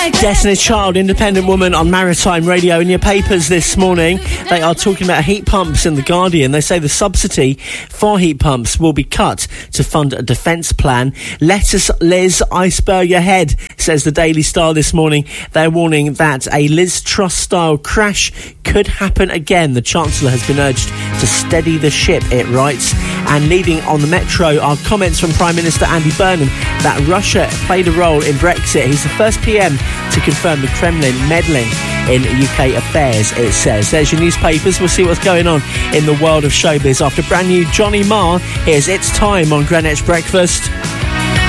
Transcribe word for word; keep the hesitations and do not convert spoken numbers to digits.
Destiny's Child, Independent Woman on Maritime Radio. In your papers this morning, they are talking about heat pumps in The Guardian. They say the subsidy for heat pumps will be cut to fund a defence plan. Let us Liz iceberg ahead, says the Daily Star this morning. They're warning that a Liz Truss-style crash could happen again. The Chancellor has been urged to steady the ship, it writes. And leading on the Metro are comments from Prime Minister Andy Burnham that Russia played a role in Brexit. He's the first P M to confirm the Kremlin meddling in U K affairs, it says. There's your newspapers. We'll see what's going on in the world of showbiz after brand new Johnny Marr. Here's It's Time on Greenwich Breakfast.